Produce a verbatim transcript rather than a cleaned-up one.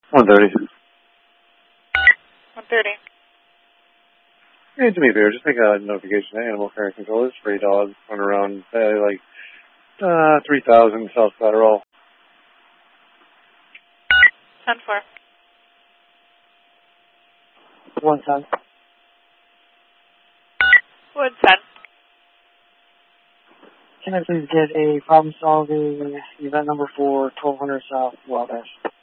one thirty. one thirty. Hey, do me a favor. Just make a notification. Animal care control. This stray dog run around, uh, like, uh, three thousand South Federal. ten four. one ten. Wood ten. Can I please get a problem solving event number for twelve hundred South Wild Ash?